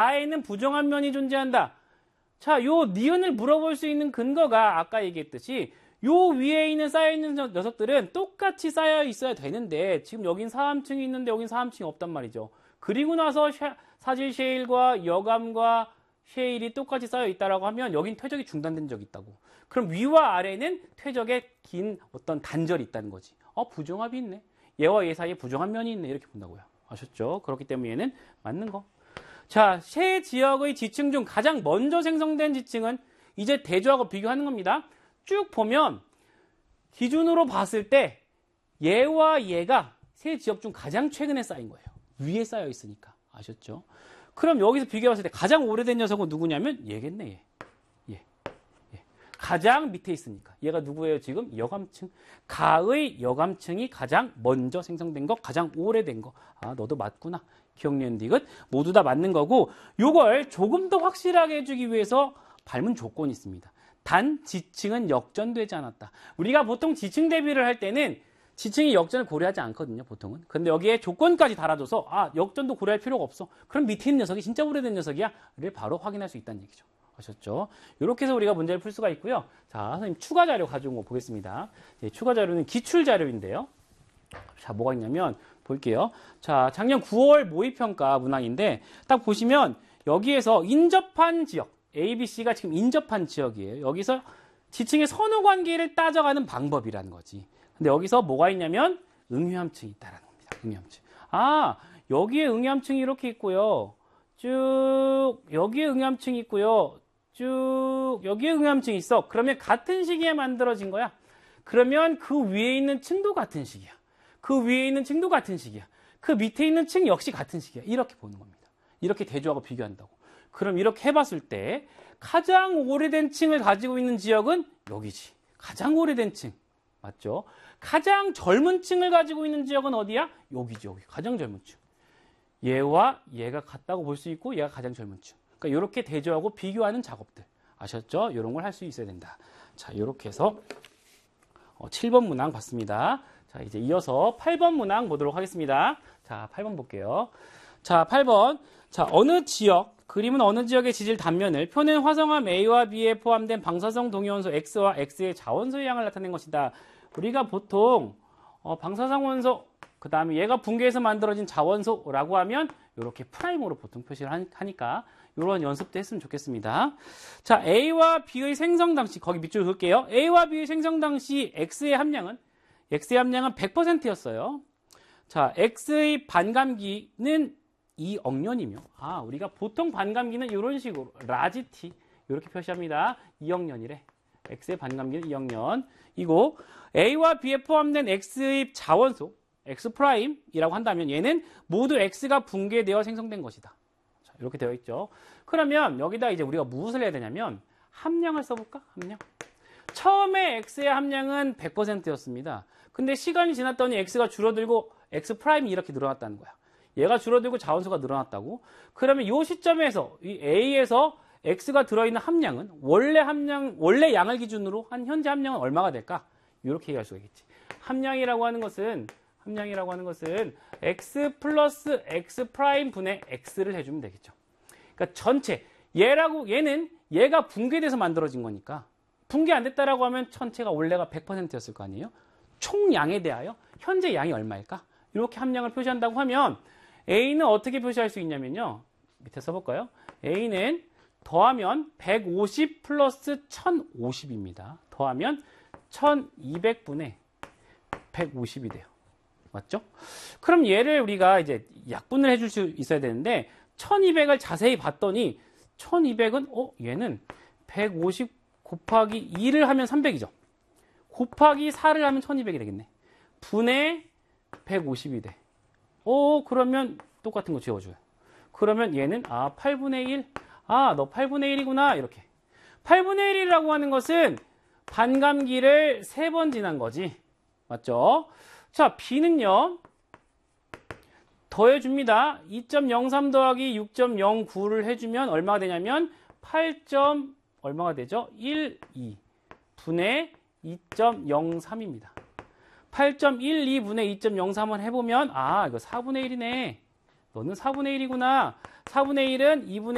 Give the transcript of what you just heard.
나에는 부정한 면이 존재한다. 자, 요 니은을 물어볼 수 있는 근거가 아까 얘기했듯이 요 위에 있는 쌓여있는 녀석들은 똑같이 쌓여 있어야 되는데 지금 여긴 사함층이 있는데 여긴 사함층이 없단 말이죠. 그리고 나서 사질 셰일과 여감과 셰일이 똑같이 쌓여 있다라고 하면 여긴 퇴적이 중단된 적이 있다고. 그럼 위와 아래는 퇴적의 긴 어떤 단절이 있다는 거지. 부정합이 있네. 얘와 얘 사이에 부정한 면이 있네. 이렇게 본다고요. 아셨죠? 그렇기 때문에 얘는 맞는 거. 자, 세 지역의 지층 중 가장 먼저 생성된 지층은 이제 대조하고 비교하는 겁니다. 쭉 보면 기준으로 봤을 때 얘와 얘가 세 지역 중 가장 최근에 쌓인 거예요. 위에 쌓여 있으니까. 아셨죠? 그럼 여기서 비교해봤을 때 가장 오래된 녀석은 누구냐면 얘겠네. 얘. 가장 밑에 있으니까. 얘가 누구예요? 지금 여감층. 가의 여감층이 가장 먼저 생성된 거, 가장 오래된 거. 너도 맞구나. 기억니은 디귿 모두 다 맞는 거고, 요걸 조금 더 확실하게 해주기 위해서 밟은 조건이 있습니다. 단 지층은 역전되지 않았다. 우리가 보통 지층 대비를 할 때는 지층이 역전을 고려하지 않거든요, 보통은. 근데 여기에 조건까지 달아줘서 역전도 고려할 필요가 없어. 그럼 밑에 있는 녀석이 진짜 오래된 녀석이야? 를 바로 확인할 수 있다는 얘기죠. 아셨죠? 이렇게 해서 우리가 문제를 풀 수가 있고요. 자, 선생님 추가 자료 가져온 거 보겠습니다. 추가 자료는 기출 자료인데요. 자, 뭐가 있냐면 볼게요. 자, 작년 9월 모의평가 문항인데 딱 보시면 여기에서 인접한 지역, ABC가 지금 인접한 지역이에요. 여기서 지층의 선호 관계를 따져가는 방법이라는 거지. 근데 여기서 뭐가 있냐면 응유함층이 있다라는 겁니다. 응유함층. 여기에 응유함층이 이렇게 있고요. 쭉 여기에 응유함층이 있고요. 쭉 여기에 응유함층이 있어. 그러면 같은 시기에 만들어진 거야. 그러면 그 위에 있는 층도 같은 시기야. 그 위에 있는 층도 같은 시기야. 그 밑에 있는 층 역시 같은 시기야. 이렇게 보는 겁니다. 이렇게 대조하고 비교한다고. 그럼 이렇게 해봤을 때 가장 오래된 층을 가지고 있는 지역은 여기지. 가장 오래된 층. 맞죠? 가장 젊은 층을 가지고 있는 지역은 어디야? 여기지. 여기. 가장 젊은 층. 얘와 얘가 같다고 볼 수 있고 얘가 가장 젊은 층. 그러니까 이렇게 대조하고 비교하는 작업들. 아셨죠? 이런 걸 할 수 있어야 된다. 자, 이렇게 해서 7번 문항 봤습니다. 자, 이제 이어서 8번 문항 보도록 하겠습니다. 자, 8번 볼게요. 자, 8번. 자, 어느 지역, 그림은 어느 지역의 지질 단면을 표는 화성암 A와 B에 포함된 방사성 동위원소 X와 X의 자원소의 양을 나타낸 것이다. 우리가 보통 방사성 원소, 그 다음에 얘가 붕괴해서 만들어진 자원소라고 하면 이렇게 프라임으로 보통 표시를 하니까 이런 연습도 했으면 좋겠습니다. 자, A와 B의 생성 당시, 거기 밑줄 그을게요. A와 B의 생성 당시 X의 함량은 100%였어요. 자, X의 반감기는 2억년이며, 우리가 보통 반감기는 이런 식으로 라지 T 이렇게 표시합니다. 2억년이래. X의 반감기는 2억년. 이고 A와 B에 포함된 X의 자원소 X'이라고 한다면 얘는 모두 X가 붕괴되어 생성된 것이다. 자, 이렇게 되어 있죠. 그러면 여기다 이제 우리가 무엇을 해야 되냐면 함량을 써볼까? 함량. 처음에 X의 함량은 100%였습니다. 근데 시간이 지났더니 X가 줄어들고 X'이 이렇게 늘어났다는 거야. 얘가 줄어들고 자원소가 늘어났다고. 그러면 이 시점에서 이 A에서 X가 들어있는 함량은 원래 양을 기준으로 한 현재 함량은 얼마가 될까? 이렇게 얘기할 수가 있겠지. 함량이라고 하는 것은 X 플러스 X 프라임 분의 X를 해주면 되겠죠. 그러니까 전체 얘는 얘가 붕괴돼서 만들어진 거니까 붕괴 안 됐다라고 하면 전체가 원래가 100%였을 거 아니에요. 총량에 대하여 현재 양이 얼마일까? 이렇게 함량을 표시한다고 하면 A는 어떻게 표시할 수 있냐면요. 밑에 써볼까요? A는 더하면 150 플러스 1050입니다. 더하면 1200분의 150이 돼요. 맞죠? 그럼 얘를 우리가 이제 약분을 해줄 수 있어야 되는데 1200을 자세히 봤더니 1200은 얘는 150 곱하기 2를 하면 300이죠. 곱하기 4를 하면 1200이 되겠네. 분의 150이 돼. 그러면 똑같은 거 지워줘요. 그러면 얘는 8분의 1. 너 8분의 1이구나. 이렇게. 8분의 1이라고 하는 것은 반감기를 3번 지난 거지. 맞죠? 자, B는요. 더해줍니다. 2.03 더하기 6.09를 해주면 얼마가 되냐면 얼마가 되죠? 12 분의 2.03입니다. 8.12분의 2.03을 해보면 이거 4분의 1이네. 너는 4분의 1이구나. 4분의 1은 2분의